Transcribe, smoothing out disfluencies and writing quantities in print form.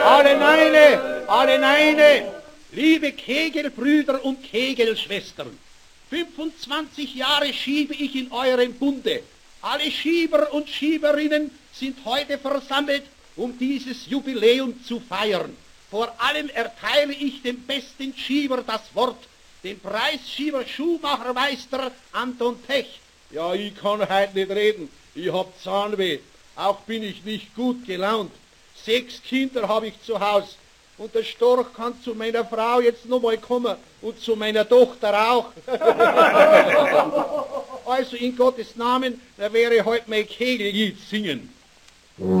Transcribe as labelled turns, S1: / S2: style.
S1: alle Neine, liebe Kegelbrüder und Kegelschwestern, 25 Jahre schiebe ich in eurem Bunde. Alle Schieber und Schieberinnen sind heute versammelt, um dieses Jubiläum zu feiern. Vor allem erteile ich dem besten Schieber das Wort, den Preisschieber Schuhmachermeister Anton Tech. Ja, ich kann heute nicht reden, ich hab Zahnweh, auch bin ich nicht gut gelaunt. 6 Kinder habe ich zu Haus und der Storch kann zu meiner Frau jetzt noch mal kommen und zu meiner Tochter auch. Also in Gottes Namen, da wäre heute mein Kegellied singen.